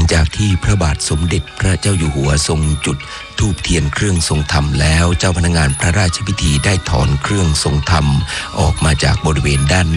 จากที่พระบาทสมเด็จพระเจ้าอยู่หัวทรงจุดธูปเทียนเครื่องทรงธรรมแล้วเจ้าพนักงานพระราชพิธีได้ถอนเครื่องทรงธรรมออกมาจากบริเวณด้าน